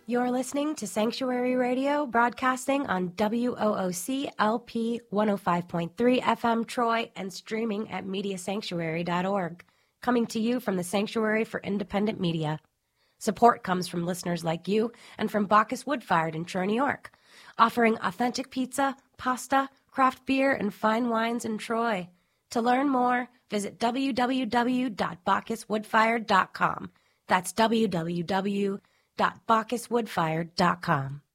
You're listening to Sanctuary Radio, broadcasting on WOOC LP 105.3 FM Troy and streaming at MediaSanctuary.org. Coming to you from the Sanctuary for Independent Media. Support comes from listeners like you and from Bacchus Wood-Fired in Troy, New York, offering authentic pizza, pasta, craft beer, and fine wines in Troy. To learn more, visit www.bacchuswoodfired.com. That's www.bacchuswoodfired.com.